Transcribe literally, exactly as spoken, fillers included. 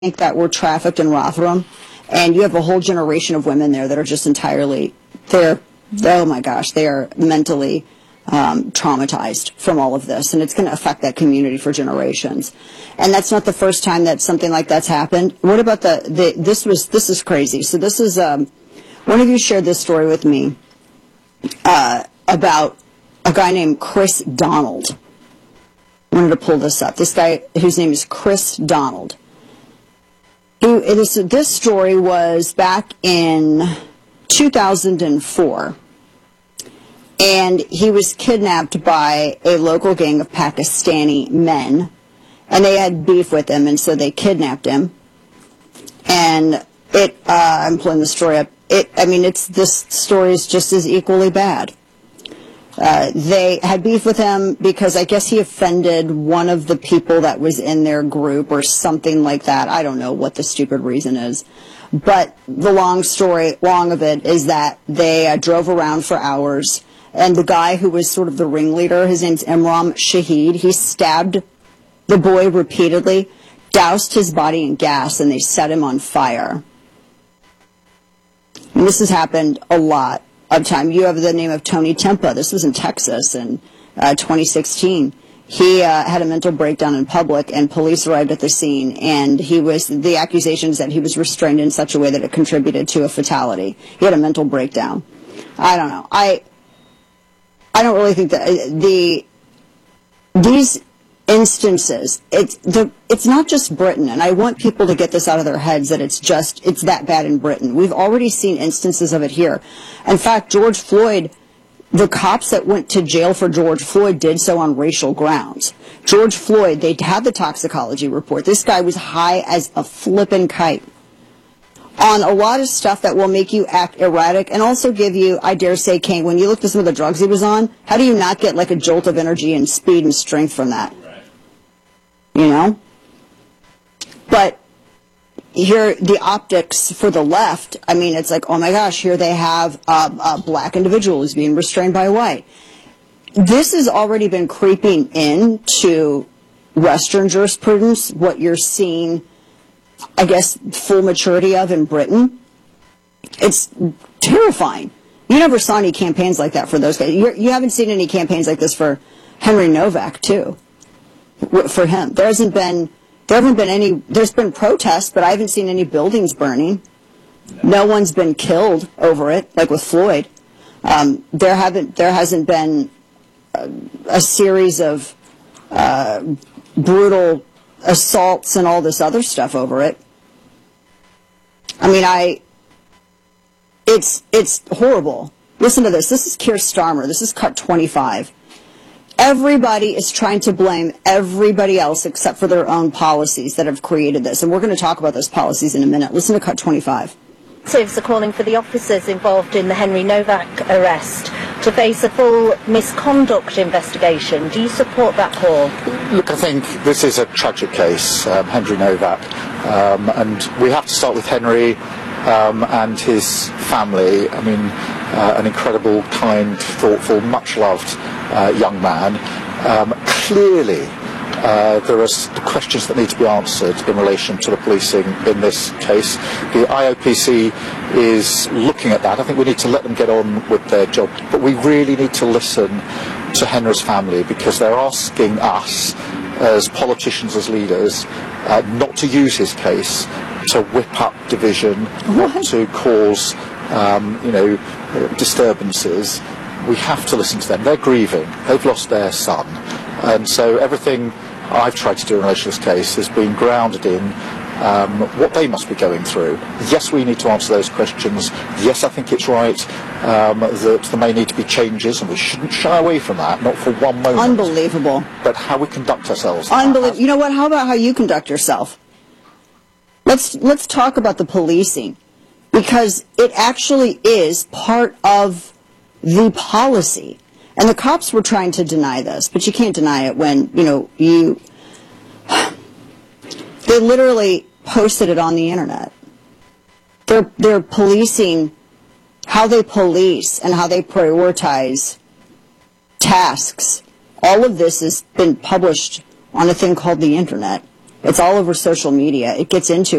that were trafficked in Rotherham, and you have a whole generation of women there that are just entirely, they're, oh my gosh, they are mentally um, traumatized from all of this, and it's going to affect that community for generations. And that's not the first time that something like that's happened. What about the, the this was, this is crazy. So this is, um, one of you shared this story with me uh, about a guy named Chris Donald. I wanted to pull this up. This guy, whose name is Chris Donald. It is, this story was back in two thousand four, and he was kidnapped by a local gang of Pakistani men, and they had beef with him, and so they kidnapped him. And it, uh, I'm pulling the story up. It, I mean, it's this story is just as equally bad. Uh, they had beef with him because I guess he offended one of the people that was in their group or something like that. I don't know what the stupid reason is. But the long story, long of it, is that they uh, drove around for hours, and the guy who was sort of the ringleader, his name's Imran Shahid, he stabbed the boy repeatedly, doused his body in gas, and they set him on fire. And this has happened a lot of time. You have the name of Tony Tempa. This was in Texas in uh, twenty sixteen. He uh, had a mental breakdown in public, and police arrived at the scene, and he was, the accusations that he was restrained in such a way that it contributed to a fatality. He had a mental breakdown. I don't know. I I don't really think that the these instances, it's the it's not just Britain, and I want people to get this out of their heads that it's just it's that bad in Britain. We've already seen instances of it here. In fact, George Floyd, the cops that went to jail for George Floyd did so on racial grounds. George Floyd, they had the toxicology report. This guy was high as a flippin' kite on a lot of stuff that will make you act erratic and also give you, I dare say, Kane, when you look at some of the drugs he was on, how do you not get like a jolt of energy and speed and strength from that? You know? But here, the optics for the left, I mean, it's like, oh my gosh, here they have a, a black individual who's being restrained by a white. This has already been creeping into Western jurisprudence, what you're seeing, I guess, full maturity of in Britain. It's terrifying. You never saw any campaigns like that for those guys. You're, you haven't seen any campaigns like this for Henry Novak, too. For him, there hasn't been, there haven't been any. There's been protests, but I haven't seen any buildings burning. No, no one's been killed over it, like with Floyd. Um, there haven't, there hasn't been a, a series of uh, brutal assaults and all this other stuff over it. I mean, I. It's it's horrible. Listen to this. This is Keir Starmer. This is cut twenty-five. Everybody is trying to blame everybody else except for their own policies that have created this. And we're going to talk about those policies in a minute. Listen to cut twenty-five. Detectives are calling for the officers involved in the Henry Novak arrest to face a full misconduct investigation. Do you support that call? Look, I think this is a tragic case, um, Henry Novak, um, and we have to start with Henry um, and his family. I mean, uh, an incredible, kind, thoughtful, much-loved Uh, young man. Um, clearly, uh, there are questions that need to be answered in relation to the policing in this case. The I O P C is looking at that. I think we need to let them get on with their job, but we really need to listen to Henry's family because they're asking us, as politicians, as leaders, uh, not to use his case to whip up division, what? not to cause, um, you know, disturbances. We have to listen to them. They're grieving. They've lost their son. And so everything I've tried to do in relation to this case has been grounded in um, what they must be going through. Yes, we need to answer those questions. Yes, I think it's right um, that there may need to be changes, and we shouldn't shy away from that, not for one moment. Unbelievable. But how we conduct ourselves. Unbelievable. You know what? How about how you conduct yourself? Let's, let's talk about the policing, because it actually is part of the policy. And the cops were trying to deny this, but you can't deny it when, you know, you... They literally posted it on the internet. They're, they're policing how they police and how they prioritize tasks. All of this has been published on a thing called the internet. It's all over social media. It gets into